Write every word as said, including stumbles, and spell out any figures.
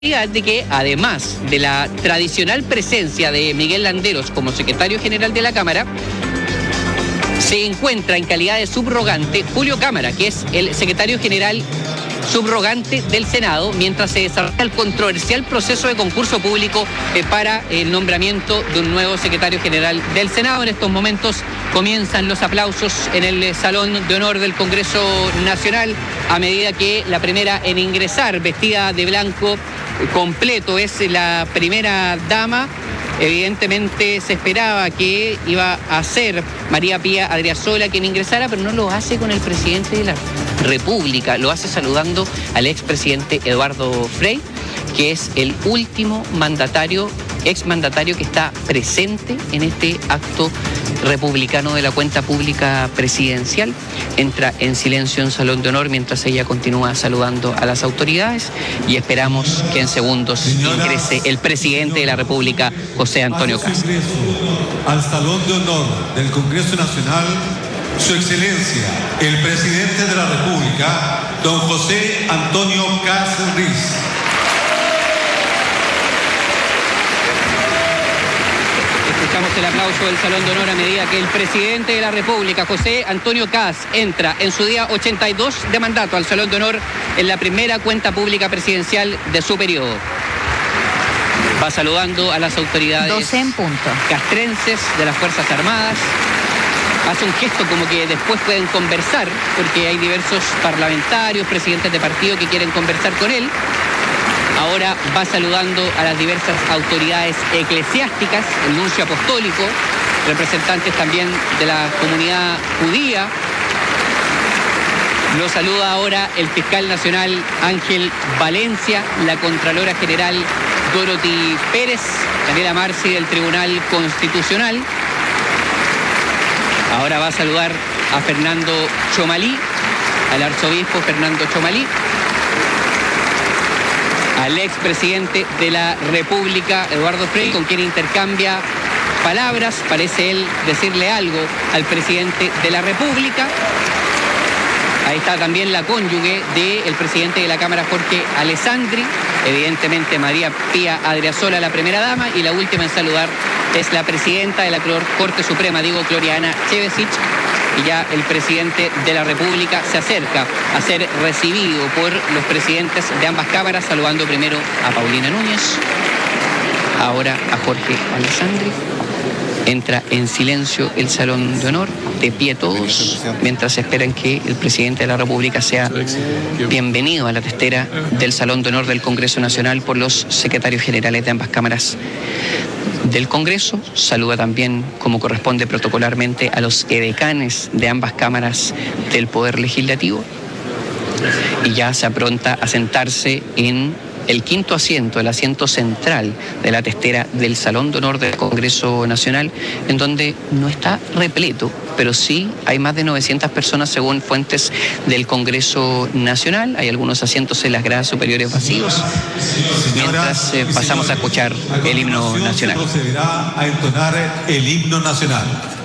de que además de la tradicional presencia de Miguel Landeros como secretario general de la Cámara, se encuentra en calidad de subrogante Julio Cámara, que es el secretario general subrogante del Senado, mientras se desarrolla el controversial proceso de concurso público eh, para el nombramiento de un nuevo secretario general del Senado. En estos momentos comienzan los aplausos en el Salón de Honor del Congreso Nacional, a medida que la primera en ingresar, vestida de blanco completo, es la primera dama. Evidentemente se esperaba que iba a ser María Pía Adriasola quien ingresara, pero no lo hace con el presidente de la República, lo hace saludando al expresidente Eduardo Frei, que es el último mandatario, exmandatario que está presente en este acto republicano de la cuenta pública presidencial. Entra en silencio en Salón de Honor mientras ella continúa saludando a las autoridades y esperamos que en segundos ingrese el presidente de la República, José Antonio Kast. Al Salón de Honor del Congreso Nacional, Su Excelencia, el presidente de la República, don José Antonio Kast Riz. Escuchamos el aplauso del Salón de Honor a medida que el presidente de la República, José Antonio Kast, entra en su día ochenta y dos de mandato al Salón de Honor en la primera cuenta pública presidencial de su periodo. Va saludando a las autoridades doce en punto. Castrenses de las Fuerzas Armadas. Hace un gesto como que después pueden conversar, porque hay diversos parlamentarios, presidentes de partido que quieren conversar con él. Ahora va saludando a las diversas autoridades eclesiásticas, el nuncio apostólico, representantes también de la comunidad judía. Lo saluda ahora el fiscal nacional Ángel Valencia, la contralora general Dorothy Pérez, Daniela Marci del Tribunal Constitucional. Ahora va a saludar a Fernando Chomalí, al arzobispo Fernando Chomalí, al expresidente de la República, Eduardo Frei, con quien intercambia palabras. Parece él decirle algo al presidente de la República. Ahí está también la cónyuge del presidente de la Cámara, Jorge Alessandri. Evidentemente María Pía Adriasola, la primera dama, y la última en saludar es la presidenta de la Corte Suprema, digo, Gloriana Chevesic. Y ya el presidente de la República se acerca a ser recibido por los presidentes de ambas cámaras, saludando primero a Paulina Núñez, ahora a Jorge Alessandri. Entra en silencio el Salón de Honor, de pie todos, mientras esperan que el presidente de la República sea bienvenido a la testera del Salón de Honor del Congreso Nacional por los secretarios generales de ambas cámaras del Congreso. Saluda también, como corresponde protocolarmente, a los edecanes de ambas cámaras del Poder Legislativo y ya se apronta a sentarse en el quinto asiento, el asiento central de la testera del Salón de Honor del Congreso Nacional, en donde no está repleto, pero sí hay más de novecientas personas según fuentes del Congreso Nacional. Hay algunos asientos en las gradas superiores vacíos, mientras eh, pasamos a escuchar el himno nacional. Se procederá a entonar el himno nacional.